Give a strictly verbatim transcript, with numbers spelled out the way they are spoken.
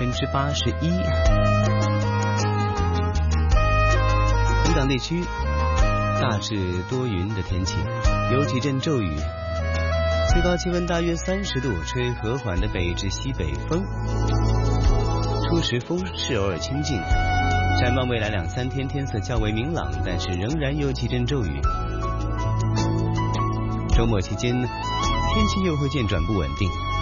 分之八十一。本港地区大致多云的天气，有几阵骤雨，最高气温大约三十度，吹和缓的北至西北风，初时风势偶尔清劲。展望未来两三天，天色较为明朗，但是仍然有几阵骤雨。周末期间天气又会渐转不稳定。